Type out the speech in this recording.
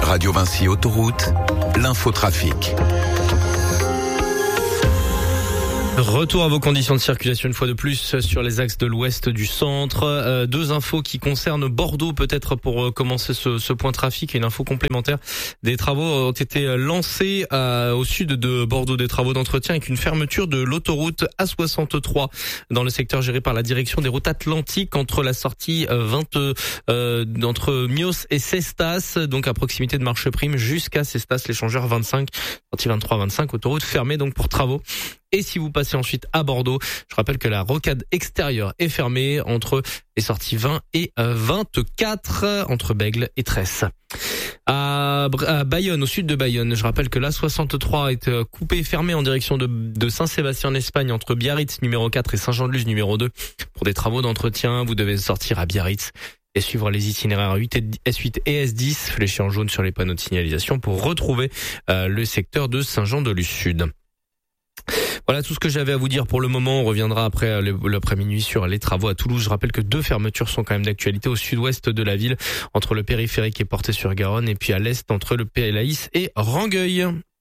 Radio Vinci Autoroute, l'infotrafic. Retour à vos conditions de circulation une fois de plus sur les axes de l'ouest du centre. Deux infos qui concernent Bordeaux peut-être pour commencer ce point trafic et une info complémentaire. Des travaux ont été lancés au sud de Bordeaux, des travaux d'entretien avec une fermeture de l'autoroute A63 dans le secteur géré par la direction des routes atlantiques entre la sortie entre Mios et Cestas, donc à proximité de Marcheprime jusqu'à Cestas, l'échangeur 25, sortie 23-25, autoroute fermée donc pour travaux. Et si vous passez ensuite à Bordeaux, je rappelle que la rocade extérieure est fermée entre les sorties 20 et 24, entre Bègles et Tresse. À Bayonne, au sud de Bayonne, je rappelle que l'A63 est coupée, fermée en direction de Saint-Sébastien en Espagne entre Biarritz numéro 4 et Saint-Jean-de-Luz numéro 2. Pour des travaux d'entretien, vous devez sortir à Biarritz et suivre les itinéraires S8 et S10 fléchés en jaune sur les panneaux de signalisation pour retrouver le secteur de Saint-Jean-de-Luz Sud. Voilà tout ce que j'avais à vous dire pour le moment. On reviendra après l'après-minuit sur les travaux à Toulouse. Je rappelle que deux fermetures sont quand même d'actualité au sud-ouest de la ville, entre le périphérique et Portet-sur-Garonne et puis à l'est entre le Pélaïs et Rangueil.